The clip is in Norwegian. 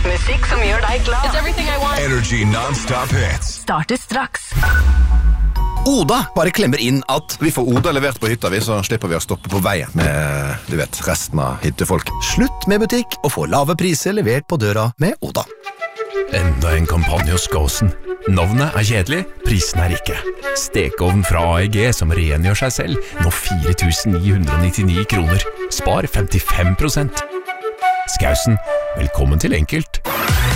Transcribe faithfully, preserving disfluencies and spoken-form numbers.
Musikk som gjør deg glad. It's everything I want. Energy non-stop hits. Starter straks. Oda bare klemmer inn at vi får Oda levert på hytta vi, så slipper vi å stoppe på veien med, du vet, resten av hyttefolk. Slutt med butikk og få lave priser levert på døra med Oda. Enda en kampanje hos Gåsen. Navnet er kjedelig, prisen er ikke. Stekeovn fra A E G som rengjør seg selv, nå fire tusen ni hundre nittini kroner. Spar femtifem prosent. Skausen, velkommen til enkelt.